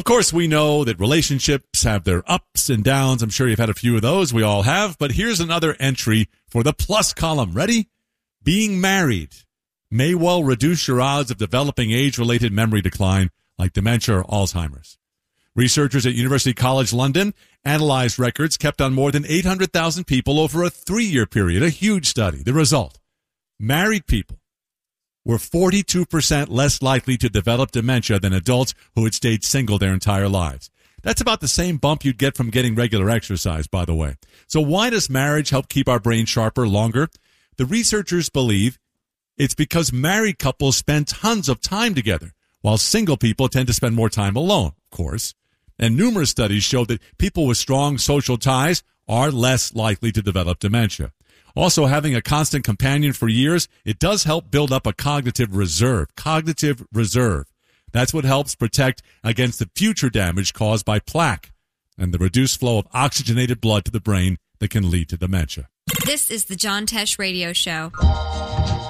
Of course, we know that relationships have their ups and downs. I'm sure you've had a few of those. We all have. But here's another entry for the plus column. Ready? Being married may well reduce your odds of developing age-related memory decline like dementia or Alzheimer's. Researchers at University College London analyzed records kept on more than 800,000 people over a 3-year period, a huge study. The result, married people were 42% less likely to develop dementia than adults who had stayed single their entire lives. That's about the same bump you'd get from getting regular exercise, by the way. So why does marriage help keep our brain sharper longer? The researchers believe it's because married couples spend tons of time together, while single people tend to spend more time alone, of course. And numerous studies show that people with strong social ties are less likely to develop dementia. Also, having a constant companion for years, it does help build up a cognitive reserve. Cognitive reserve. That's what helps protect against the future damage caused by plaque and the reduced flow of oxygenated blood to the brain that can lead to dementia. This is the John Tesh Radio Show.